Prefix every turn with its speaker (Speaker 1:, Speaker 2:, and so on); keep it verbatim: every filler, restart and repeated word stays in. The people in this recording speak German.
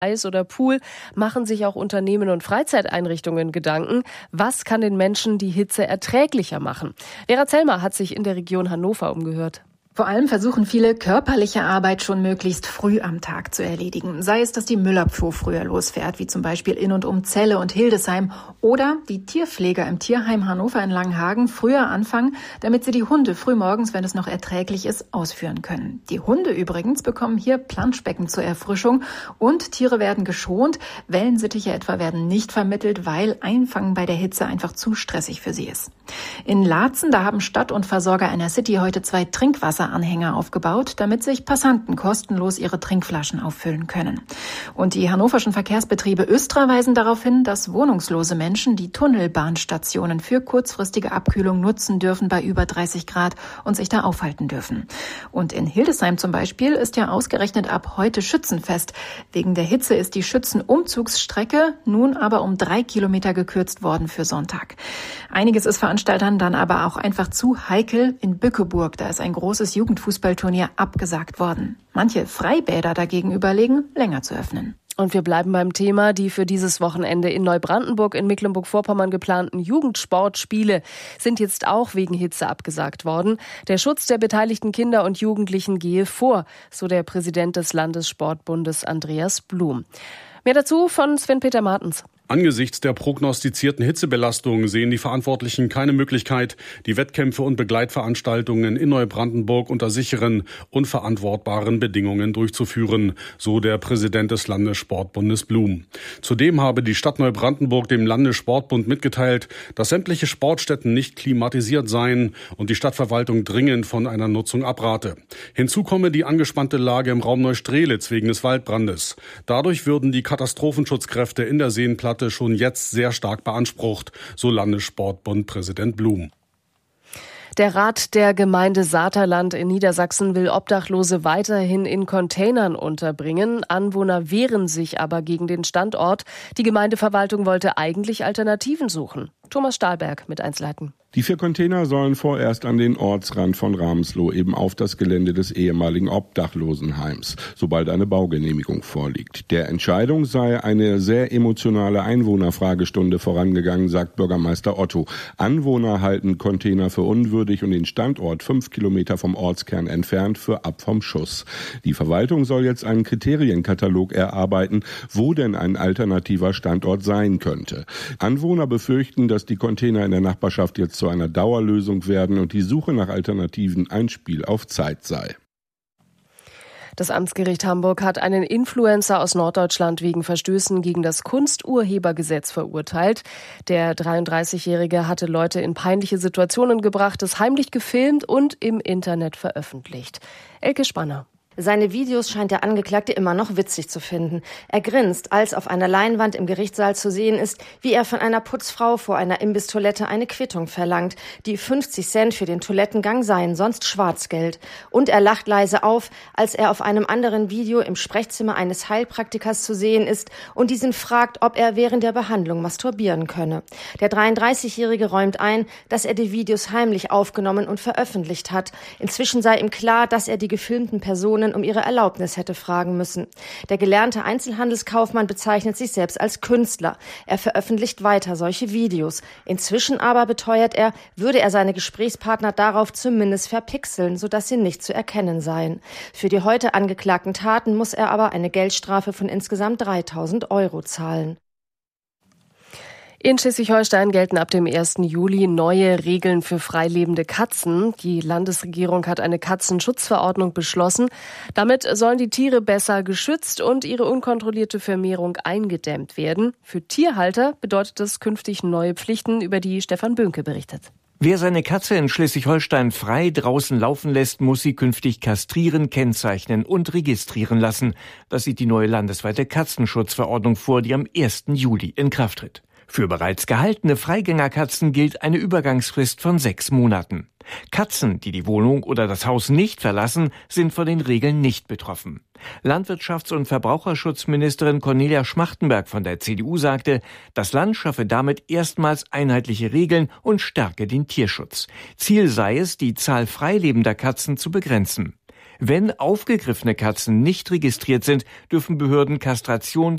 Speaker 1: Eis oder Pool machen sich auch Unternehmen und Freizeiteinrichtungen Gedanken, was kann den Menschen die Hitze erträglicher machen. Vera Zellmer hat sich in der Region Hannover umgehört.
Speaker 2: Vor allem versuchen viele, körperliche Arbeit schon möglichst früh am Tag zu erledigen. Sei es, dass die Müllabfuhr früher losfährt, wie zum Beispiel in und um Celle und Hildesheim. Oder die Tierpfleger im Tierheim Hannover in Langenhagen früher anfangen, damit sie die Hunde frühmorgens, wenn es noch erträglich ist, ausführen können. Die Hunde übrigens bekommen hier Planschbecken zur Erfrischung und Tiere werden geschont. Wellensittiche etwa werden nicht vermittelt, weil Einfangen bei der Hitze einfach zu stressig für sie ist. In Laatzen, da haben Stadt und Versorger einer City heute zwei Trinkwasser Anhänger aufgebaut, damit sich Passanten kostenlos ihre Trinkflaschen auffüllen können. Und die hannoverschen Verkehrsbetriebe Östra weisen darauf hin, dass wohnungslose Menschen die Tunnelbahnstationen für kurzfristige Abkühlung nutzen dürfen bei über dreißig Grad und sich da aufhalten dürfen. Und in Hildesheim zum Beispiel ist ja ausgerechnet ab heute Schützenfest. Wegen der Hitze ist die Schützenumzugsstrecke nun aber um drei Kilometer gekürzt worden für Sonntag. Einiges ist Veranstaltern dann aber auch einfach zu heikel. In Bückeburg, da ist ein großes Jugendfußballturnier abgesagt worden. Manche Freibäder dagegen überlegen, länger zu öffnen.
Speaker 1: Und wir bleiben beim Thema. Die für dieses Wochenende in Neubrandenburg in Mecklenburg-Vorpommern geplanten Jugendsportspiele sind jetzt auch wegen Hitze abgesagt worden. Der Schutz der beteiligten Kinder und Jugendlichen gehe vor, so der Präsident des Landessportbundes Andreas Blum. Mehr dazu von Sven-Peter Martens.
Speaker 3: Angesichts der prognostizierten Hitzebelastung sehen die Verantwortlichen keine Möglichkeit, die Wettkämpfe und Begleitveranstaltungen in Neubrandenburg unter sicheren und verantwortbaren Bedingungen durchzuführen, so der Präsident des Landessportbundes Blum. Zudem habe die Stadt Neubrandenburg dem Landessportbund mitgeteilt, dass sämtliche Sportstätten nicht klimatisiert seien und die Stadtverwaltung dringend von einer Nutzung abrate. Hinzu komme die angespannte Lage im Raum Neustrelitz wegen des Waldbrandes. Dadurch würden die Katastrophenschutzkräfte in der Seenplatte schon jetzt sehr stark beansprucht, so Landessportbund-Präsident Blum.
Speaker 1: Der Rat der Gemeinde Saterland in Niedersachsen will Obdachlose weiterhin in Containern unterbringen. Anwohner wehren sich aber gegen den Standort. Die Gemeindeverwaltung wollte eigentlich Alternativen suchen. Thomas Stahlberg mit Einzelheiten.
Speaker 4: Die vier Container sollen vorerst an den Ortsrand von Ramsloh, eben auf das Gelände des ehemaligen Obdachlosenheims, sobald eine Baugenehmigung vorliegt. Der Entscheidung sei eine sehr emotionale Einwohnerfragestunde vorangegangen, sagt Bürgermeister Otto. Anwohner halten Container für unwürdig und den Standort fünf Kilometer vom Ortskern entfernt für ab vom Schuss. Die Verwaltung soll jetzt einen Kriterienkatalog erarbeiten, wo denn ein alternativer Standort sein könnte. Anwohner befürchten, dass die Container in der Nachbarschaft jetzt zu einer Dauerlösung werden und die Suche nach Alternativen ein Spiel auf Zeit sei.
Speaker 1: Das Amtsgericht Hamburg hat einen Influencer aus Norddeutschland wegen Verstößen gegen das Kunsturhebergesetz verurteilt. Der dreiunddreißigjährige hatte Leute in peinliche Situationen gebracht, es heimlich gefilmt und im Internet veröffentlicht. Elke Spanner.
Speaker 5: Seine Videos scheint der Angeklagte immer noch witzig zu finden. Er grinst, als auf einer Leinwand im Gerichtssaal zu sehen ist, wie er von einer Putzfrau vor einer Imbisstoilette eine Quittung verlangt. Die fünfzig Cent für den Toilettengang seien sonst Schwarzgeld. Und er lacht leise auf, als er auf einem anderen Video im Sprechzimmer eines Heilpraktikers zu sehen ist und diesen fragt, ob er während der Behandlung masturbieren könne. Der dreiunddreißigjährige räumt ein, dass er die Videos heimlich aufgenommen und veröffentlicht hat. Inzwischen sei ihm klar, dass er die gefilmten Personen um ihre Erlaubnis hätte fragen müssen. Der gelernte Einzelhandelskaufmann bezeichnet sich selbst als Künstler. Er veröffentlicht weiter solche Videos. Inzwischen aber, beteuert er, würde er seine Gesprächspartner darauf zumindest verpixeln, sodass sie nicht zu erkennen seien. Für die heute angeklagten Taten muss er aber eine Geldstrafe von insgesamt dreitausend Euro zahlen.
Speaker 1: In Schleswig-Holstein gelten ab dem ersten Juli neue Regeln für freilebende Katzen. Die Landesregierung hat eine Katzenschutzverordnung beschlossen. Damit sollen die Tiere besser geschützt und ihre unkontrollierte Vermehrung eingedämmt werden. Für Tierhalter bedeutet das künftig neue Pflichten, über die Stefan Böhnke berichtet.
Speaker 6: Wer seine Katze in Schleswig-Holstein frei draußen laufen lässt, muss sie künftig kastrieren, kennzeichnen und registrieren lassen. Das sieht die neue landesweite Katzenschutzverordnung vor, die am ersten Juli in Kraft tritt. Für bereits gehaltene Freigängerkatzen gilt eine Übergangsfrist von sechs Monaten. Katzen, die die Wohnung oder das Haus nicht verlassen, sind von den Regeln nicht betroffen. Landwirtschafts- und Verbraucherschutzministerin Cornelia Schmachtenberg von der C D U sagte, das Land schaffe damit erstmals einheitliche Regeln und stärke den Tierschutz. Ziel sei es, die Zahl freilebender Katzen zu begrenzen. Wenn aufgegriffene Katzen nicht registriert sind, dürfen Behörden Kastration